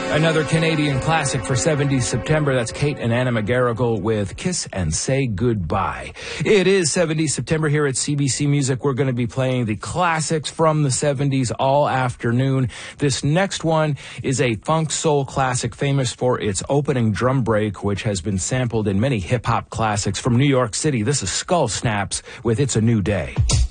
Another Canadian classic for 70s September. That's Kate and Anna McGarrigle with Kiss and Say Goodbye. It is 70s September here at CBC Music. We're going to be playing the classics from the 70s all afternoon. This next one is a funk soul classic famous for its opening drum break, which has been sampled in many hip-hop classics from New York City. This is Skull Snaps with It's a New Day.